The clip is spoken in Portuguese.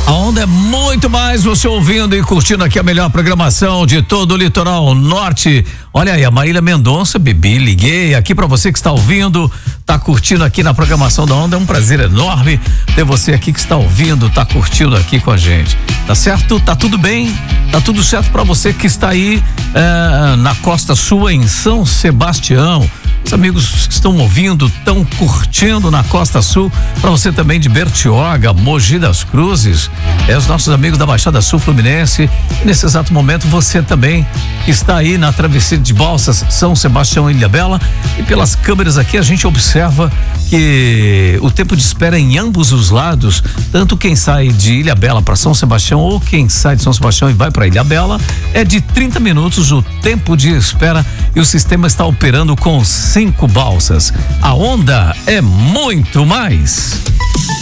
A onda é muito mais você ouvindo e curtindo aqui a melhor programação de todo o litoral norte. Olha aí, a Marília Mendonça, Bibi, liguei aqui pra você que está ouvindo, tá curtindo aqui na programação da onda. É um prazer enorme ter você aqui que está ouvindo, tá curtindo aqui com a gente. Tá certo? Tá tudo bem? Tá tudo certo pra você que está aí na Costa Sul, em São Sebastião. Os amigos que estão ouvindo, estão curtindo na Costa Sul, para você também de Bertioga, Mogi das Cruzes, os nossos amigos da Baixada Sul Fluminense. Nesse exato momento, você também está aí na travessia de Balsas, São Sebastião e Ilhabela, e pelas câmeras aqui a gente observa que o tempo de espera em ambos os lados, tanto quem sai de Ilhabela para São Sebastião ou quem sai de São Sebastião e vai para Ilhabela, é de 30 minutos o tempo de espera, e o sistema está operando com 5 balsas. A onda é muito mais.